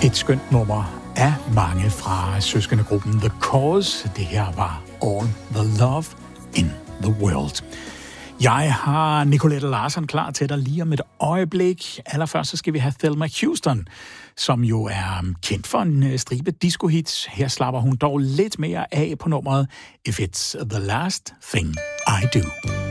Et skønt nummer af mange fra søskendegruppen The Cause. Det her var All the Love in the World. Jeg har Nicolette Larsen klar til dig lige om et øjeblik. Allerførst så skal vi have Thelma Houston, som jo er kendt for en stribe disco-hits. Her slapper hun dog lidt mere af på nummeret If It's the Last Thing I Do.